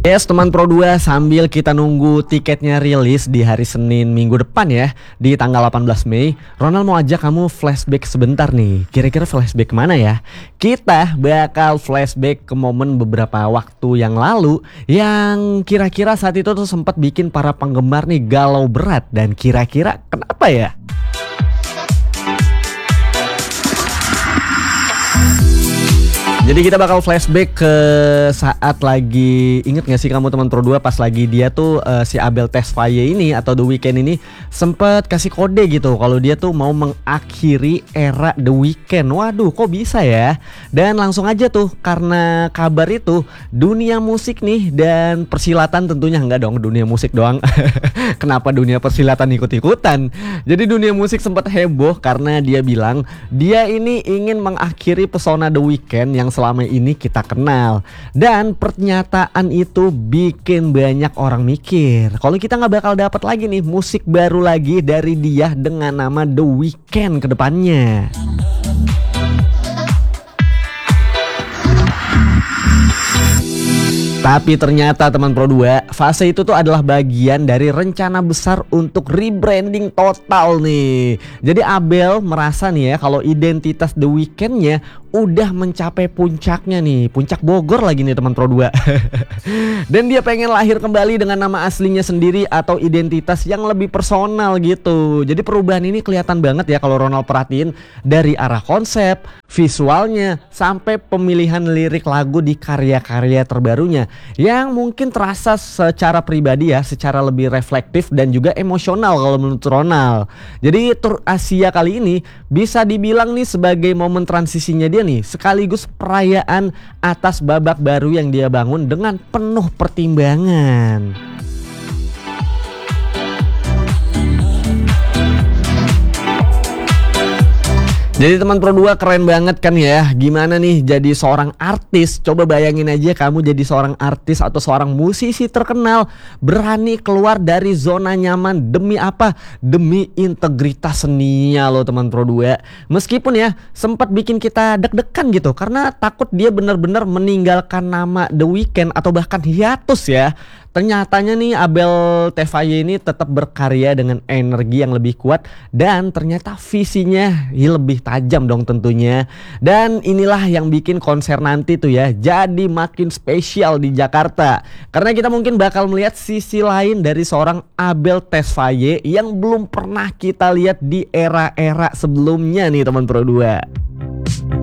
Yes teman Pro 2, sambil kita nunggu tiketnya rilis di hari Senin minggu depan ya, di tanggal 18 Mei, Ronald mau ajak kamu flashback sebentar nih. Kira-kira flashback mana ya? Kita bakal flashback ke momen beberapa waktu yang lalu yang kira-kira saat itu tuh sempat bikin para penggemar nih galau berat. Dan kira-kira kenapa ya? Jadi kita bakal flashback ke saat lagi, inget gak sih kamu teman Pro 2 pas lagi dia tuh si Abel Tesfaye ini atau The Weeknd ini sempet kasih kode gitu kalau dia tuh mau mengakhiri era The Weeknd. Waduh kok bisa ya? Dan langsung aja tuh karena kabar itu dunia musik nih dan persilatan tentunya enggak dong dunia musik doang. Kenapa dunia persilatan ikut-ikutan? Jadi dunia musik sempat heboh karena dia bilang dia ini ingin mengakhiri pesona The Weeknd yang selama ini kita kenal. Dan pernyataan itu bikin banyak orang mikir kalau kita nggak bakal dapat lagi nih musik baru lagi dari dia dengan nama The Weeknd ke depannya. Tapi ternyata teman Pro 2, fase itu tuh adalah bagian dari rencana besar untuk rebranding total nih. Jadi Abel merasa nih ya kalau identitas The Weeknd-nya udah mencapai puncaknya nih, puncak Bogor lagi nih teman Pro 2. Dan dia pengen lahir kembali dengan nama aslinya sendiri atau identitas yang lebih personal gitu. Jadi perubahan ini kelihatan banget ya kalau Ronald perhatiin dari arah konsep, visualnya, sampai pemilihan lirik lagu di karya-karya terbarunya yang mungkin terasa secara pribadi ya, secara lebih reflektif dan juga emosional kalau menurut Ronald. Jadi tur Asia kali ini bisa dibilang nih sebagai momen transisinya dia nih, sekaligus perayaan atas babak baru yang dia bangun dengan penuh pertimbangan. Jadi teman Pro 2 keren banget kan ya. Gimana nih jadi seorang artis? Coba bayangin aja kamu jadi seorang artis atau seorang musisi terkenal, berani keluar dari zona nyaman demi apa? Demi integritas seninya loh teman Pro 2. Meskipun ya sempat bikin kita deg-degan gitu karena takut dia benar-benar meninggalkan nama The Weeknd atau bahkan hiatus ya. Ternyatanya nih Abel Tesfaye ini tetap berkarya dengan energi yang lebih kuat dan ternyata visinya lebih tajam dong tentunya. Dan inilah yang bikin konser nanti tuh ya jadi makin spesial di Jakarta. Karena kita mungkin bakal melihat sisi lain dari seorang Abel Tesfaye yang belum pernah kita lihat di era-era sebelumnya nih teman Pro 2.